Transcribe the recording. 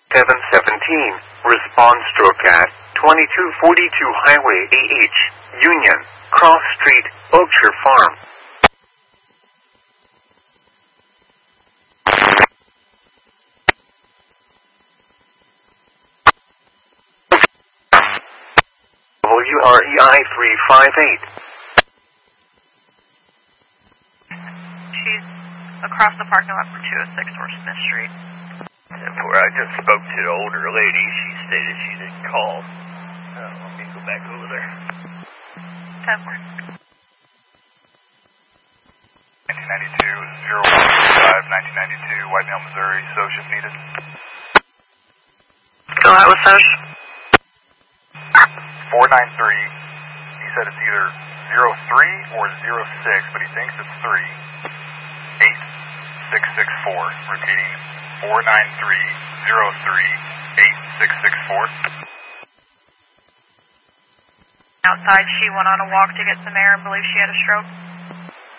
717. Response stroke at 2242 Highway AH, Union, Cross Street, Oakshire Farm. WREI 358. She's across the parking lot from 206 North Smith Street. Where I just spoke to the older lady, she stated she didn't call. Let me go back over there. 10-4. 1992, 0135, 1992, Whitetail, Missouri, Socius needed. Go out with Soch. 493, he said it's either 03 or 06, but he thinks it's 3. 8664, repeating 493-03-8664. Outside, she went on a walk to get some air and believes she had a stroke.